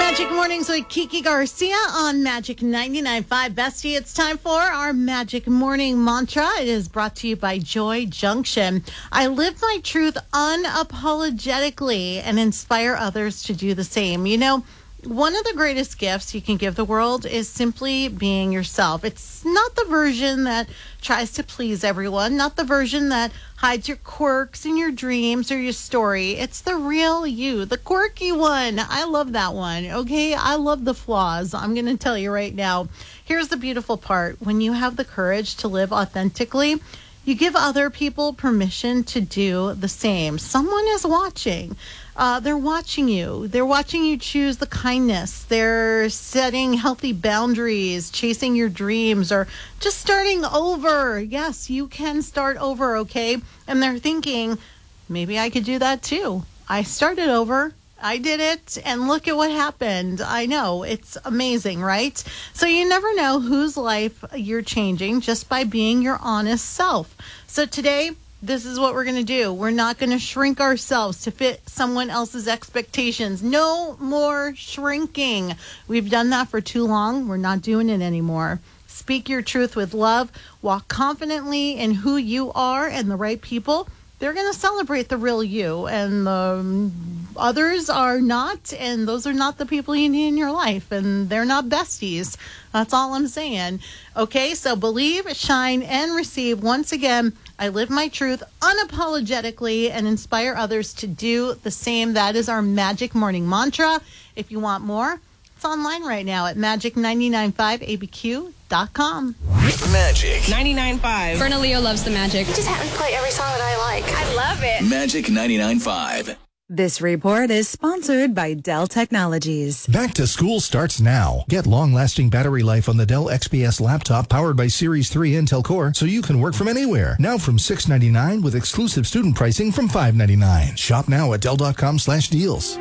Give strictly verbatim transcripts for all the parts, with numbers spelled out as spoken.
Magic Mornings with Kiki Garcia on Magic ninety-nine point five. Bestie, it's time for our Magic Morning Mantra. It is brought to you by Joy Junction. I live my truth unapologetically and inspire others to do the same. You know, one of the greatest gifts you can give the world is simply being yourself. It's not the version that tries to please everyone, not the version that hides your quirks and your dreams or your story. It's the real you, the quirky one. I love that one, okay? I love the flaws. I'm going to tell you right now. Here's the beautiful part. When you have the courage to live authentically, you give other people permission to do the same. Someone is watching. Uh, they're watching you. They're watching you choose the kindness. They're setting healthy boundaries, chasing your dreams, or just starting over. Yes, you can start over, okay? And they're thinking, maybe I could do that too. I started over. I did it, and look at what happened. I know, it's amazing, right? So you never know whose life you're changing just by being your honest self. So today, this is what we're going to do. We're not going to shrink ourselves to fit someone else's expectations. No more shrinking. We've done that for too long. We're not doing it anymore. Speak your truth with love. Walk confidently in who you are, and the right people, they're going to celebrate the real you, and the um, others are not, and those are not the people you need in your life, and they're not besties. That's all I'm saying. Okay, so believe, shine, and receive. Once again, I live my truth unapologetically and inspire others to do the same. That is our Magic Morning Mantra. If you want more, it's online right now at magic nine nine five A B Q dot com. Magic ninety-nine point five. Berna Leo loves the Magic. Just have to play every song that I like. I love it. Magic ninety-nine point five. This report is sponsored by Dell Technologies. Back to school starts now. Get long-lasting battery life on the Dell X P S laptop powered by Series three Intel Core so you can work from anywhere. Now from six ninety-nine with exclusive student pricing from five ninety-nine. Shop now at Dell.com slash deals.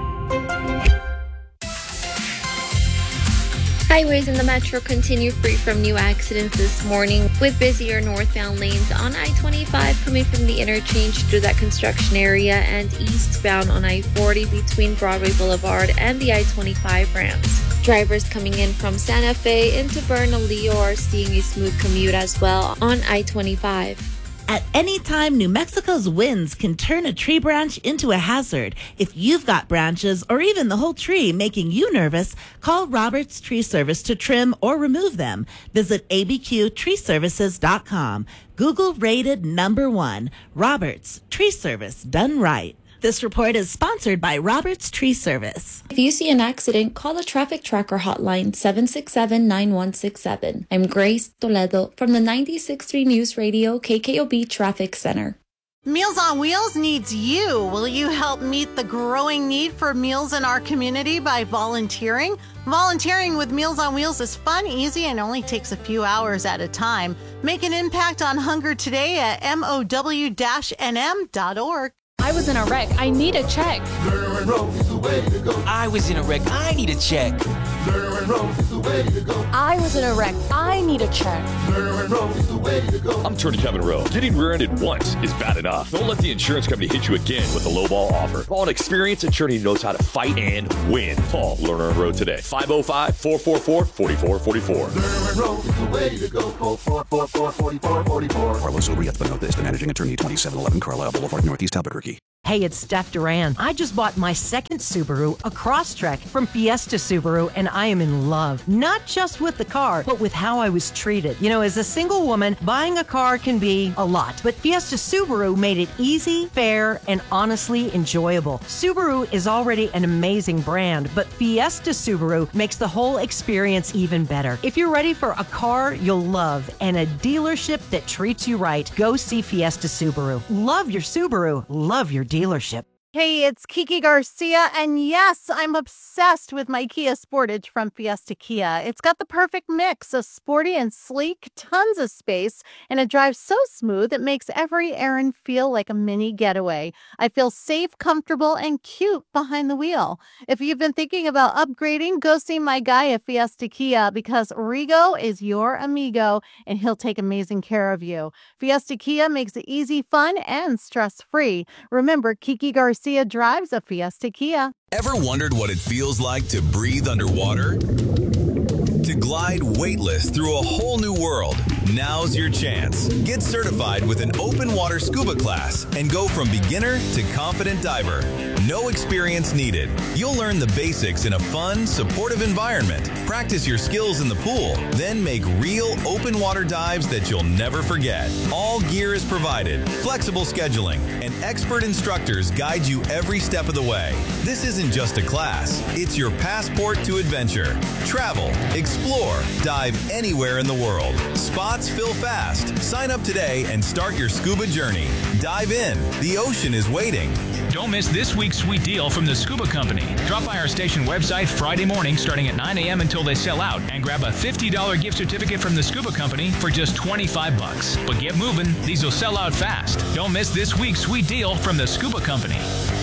Highways in the metro continue free from new accidents this morning with busier northbound lanes on I twenty-five coming from the interchange through that construction area and eastbound on I forty between Broadway Boulevard and the I twenty-five ramps. Drivers coming in from Santa Fe into Bernalillo are seeing a smooth commute as well on I twenty-five. At any time, New Mexico's winds can turn a tree branch into a hazard. If you've got branches or even the whole tree making you nervous, call Roberts Tree Service to trim or remove them. Visit A B Q tree services dot com. Google rated number one. Roberts Tree Service, done right. This report is sponsored by Roberts Tree Service. If you see an accident, call the Traffic Tracker hotline seven six seven, nine one six seven. I'm Grace Toledo from the ninety-six point three News Radio K K O B Traffic Center. Meals on Wheels needs you. Will you help meet the growing need for meals in our community by volunteering? Volunteering with Meals on Wheels is fun, easy, and only takes a few hours at a time. Make an impact on hunger today at M O W N M dot org. I was in a wreck. I need a check. Lerner and Rose is the way to go. I was in a wreck. I need a check. Lerner and Rose is the way to go. I was in a wreck. I need a check. Lerner and Rose is the way to go. I'm Attorney Kevin Rowe. Getting rear-ended once is bad enough. Don't let the insurance company hit you again with a lowball offer. Call an experienced attorney who knows how to fight and win. Call Lerner and Rowe today. five oh five, four four four, four four four four. Lerner and Rose is the way to go. Call four four four, four four four four. Carlos Urias Benotes, the managing attorney, twenty-seven eleven Carlisle Boulevard, Northeast Albuquerque. Hey, it's Steph Duran. I just bought my second Subaru, a Crosstrek from Fiesta Subaru, and I am in love. Not just with the car, but with how I was treated. You know, as a single woman, buying a car can be a lot, but Fiesta Subaru made it easy, fair, and honestly enjoyable. Subaru is already an amazing brand, but Fiesta Subaru makes the whole experience even better. If you're ready for a car you'll love and a dealership that treats you right, go see Fiesta Subaru. Love your Subaru. Love your dealership. Hey, it's Kiki Garcia, and yes, I'm obsessed with my Kia Sportage from Fiesta Kia. It's got the perfect mix of sporty and sleek, tons of space, and it drives so smooth it makes every errand feel like a mini getaway. I feel safe, comfortable, and cute behind the wheel. If you've been thinking about upgrading, go see my guy at Fiesta Kia because Rigo is your amigo, and he'll take amazing care of you. Fiesta Kia makes it easy, fun, and stress-free. Remember, Kiki Garcia drives a Fiesta Kia. Ever wondered what it feels like to breathe underwater? To glide weightless through a whole new world? Now's your chance. Get certified with an open water scuba class and go from beginner to confident diver. No experience needed. You'll learn the basics in a fun, supportive environment. Practice your skills in the pool, then make real open water dives that you'll never forget. All gear is provided, flexible scheduling, and expert instructors guide you every step of the way. This isn't just a class, it's your passport to adventure. Travel, explore, dive anywhere in the world. Spots fill fast. Sign up today and start your scuba journey. Dive in. The ocean is waiting. Don't miss this week's sweet deal from the Scuba Company. Drop by our station website Friday morning starting at nine a.m. until they sell out and grab a fifty dollars gift certificate from the Scuba Company for just twenty-five bucks. But get moving. These will sell out fast. Don't miss this week's sweet deal from the Scuba Company.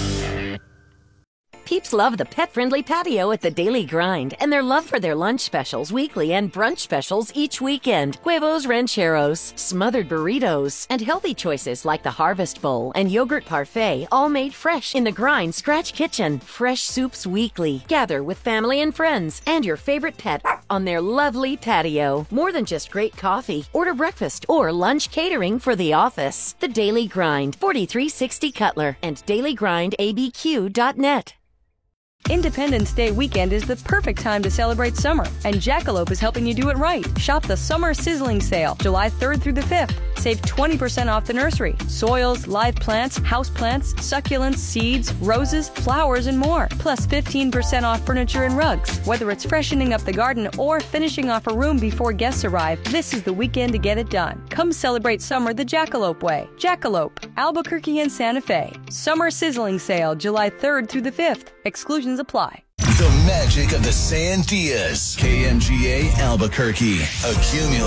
Peeps love the pet-friendly patio at the Daily Grind, and their love for their lunch specials weekly and brunch specials each weekend. Huevos rancheros, smothered burritos, and healthy choices like the Harvest Bowl and Yogurt Parfait, all made fresh in the Grind Scratch Kitchen. Fresh soups weekly. Gather with family and friends and your favorite pet on their lovely patio. More than just great coffee. Order breakfast or lunch catering for the office. The Daily Grind, forty-three sixty Cutler, and daily grind a b q dot net. Independence Day weekend is the perfect time to celebrate summer, and Jackalope is helping you do it right. Shop the Summer Sizzling Sale, July third through the fifth. Save twenty percent off the nursery. Soils, live plants, house plants, succulents, seeds, roses, flowers, and more. Plus fifteen percent off furniture and rugs. Whether it's freshening up the garden or finishing off a room before guests arrive, this is the weekend to get it done. Come celebrate summer the Jackalope way. Jackalope, Albuquerque and Santa Fe. Summer Sizzling Sale, July third through the fifth. Exclusions apply. The magic of the Sandias. K M G A Albuquerque. Accumulate.